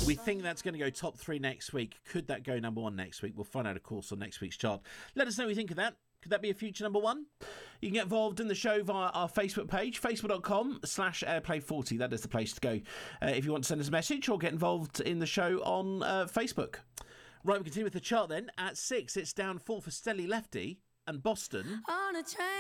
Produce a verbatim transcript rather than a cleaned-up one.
We think that's going to go top three next week. Could that go number one next week? We'll find out, of course, on next week's chart. Let us know what you think of that. Could that be a future number one? You can get involved in the show via our Facebook page, facebook.com slash airplay40. That is the place to go uh, if you want to send us a message or get involved in the show on uh, Facebook. Right, we continue with the chart then. At six, it's down four for Stelly Lefty and Boston. On a train.